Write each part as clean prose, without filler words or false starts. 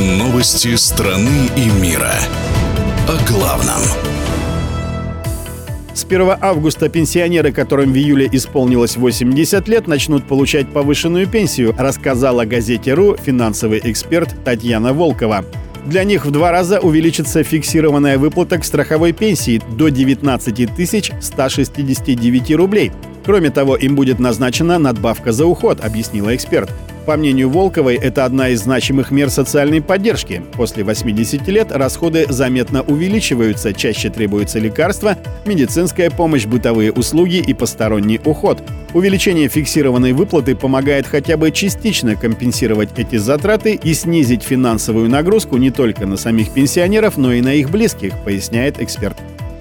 Новости страны и мира. О главном. С 1 августа пенсионеры, которым в июле исполнилось 80 лет, начнут получать повышенную пенсию, рассказала газете «РУ» финансовый эксперт Татьяна Волкова. Для них в 2 раза увеличится фиксированная выплата к страховой пенсии до 19 169 рублей. Кроме того, им будет назначена надбавка за уход, объяснила эксперт. По мнению Волковой, это одна из значимых мер социальной поддержки. После 80 лет расходы заметно увеличиваются, чаще требуются лекарства, медицинская помощь, бытовые услуги и посторонний уход. Увеличение фиксированной выплаты помогает хотя бы частично компенсировать эти затраты и снизить финансовую нагрузку не только на самих пенсионеров, но и на их близких, поясняет эксперт.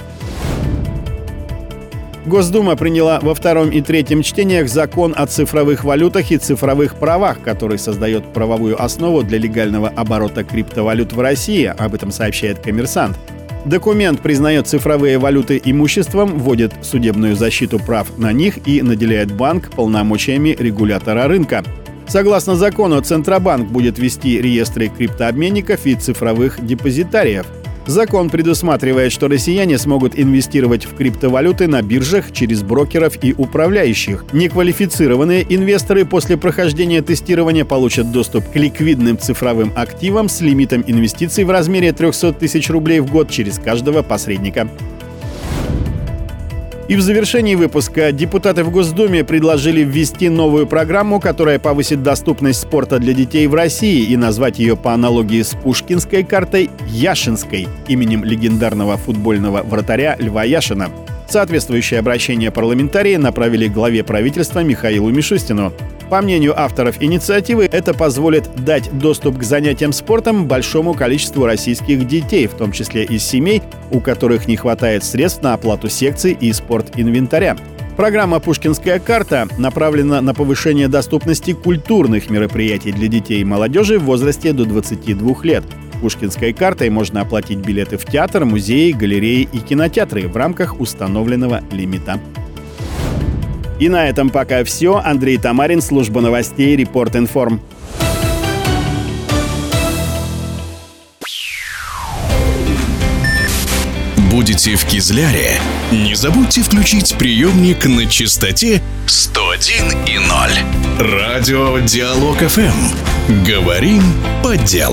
Госдума приняла во 2 и 3 чтениях закон о цифровых валютах и цифровых правах, который создает правовую основу для легального оборота криптовалют в России, об этом сообщает «Коммерсант». Документ признает цифровые валюты имуществом, вводит судебную защиту прав на них и наделяет банк полномочиями регулятора рынка. Согласно закону, Центробанк будет вести реестры криптообменников и цифровых депозитариев. Закон предусматривает, что россияне смогут инвестировать в криптовалюты на биржах через брокеров и управляющих. Неквалифицированные инвесторы после прохождения тестирования получат доступ к ликвидным цифровым активам с лимитом инвестиций в размере 300 тысяч рублей в год через каждого посредника. И в завершении выпуска депутаты в Госдуме предложили ввести новую программу, которая повысит доступность спорта для детей в России и назвать ее по аналогии с Пушкинской картой Яшинской, именем легендарного футбольного вратаря Льва Яшина. Соответствующее обращение парламентарии направили главе правительства Михаилу Мишустину. По мнению авторов инициативы, это позволит дать доступ к занятиям спортом большому количеству российских детей, в том числе из семей, у которых не хватает средств на оплату секций и спортинвентаря. Программа «Пушкинская карта» направлена на повышение доступности культурных мероприятий для детей и молодежи в возрасте до 22 лет. Пушкинской картой можно оплатить билеты в театр, музеи, галереи и кинотеатры в рамках установленного лимита. И на этом пока все. Андрей Тамарин, служба новостей «Репорт-Информ». Будете в Кизляре? Не забудьте включить приемник на частоте 101,0. Радио Диалог ФМ. Говорим по делу.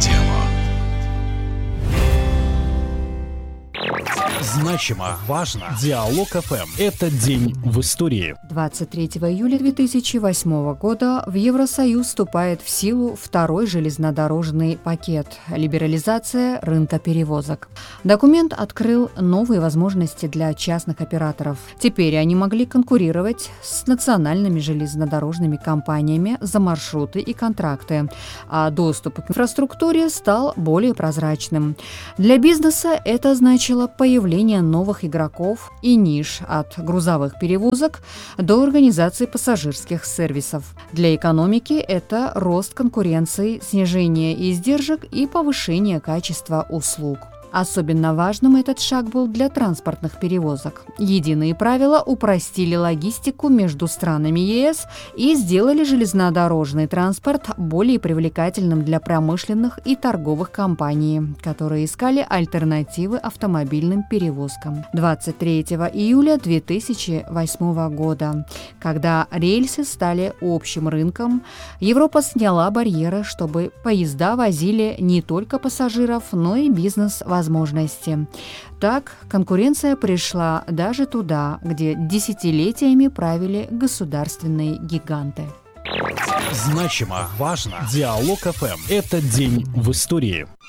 Значимо, важно. Диалог ФМ. Это день в истории. 23 июля 2008 года в Евросоюз вступает в силу 2-й железнодорожный пакет – либерализация рынка перевозок. Документ открыл новые возможности для частных операторов. Теперь они могли конкурировать с национальными железнодорожными компаниями за маршруты и контракты, а доступ к инфраструктуре стал более прозрачным. Для бизнеса это значило появление новых игроков и ниш от грузовых перевозок до организации пассажирских сервисов. Для экономики это рост конкуренции, снижение издержек и повышение качества услуг. Особенно важным этот шаг был для транспортных перевозок. Единые правила упростили логистику между странами ЕС и сделали железнодорожный транспорт более привлекательным для промышленных и торговых компаний, которые искали альтернативы автомобильным перевозкам. 23 июля 2008 года, когда рельсы стали общим рынком, Европа сняла барьеры, чтобы поезда возили не только пассажиров, но и бизнес-возможности. Так, конкуренция пришла даже туда, где десятилетиями правили государственные гиганты. Значимо, важно. Диалог ФМ. Это день в истории.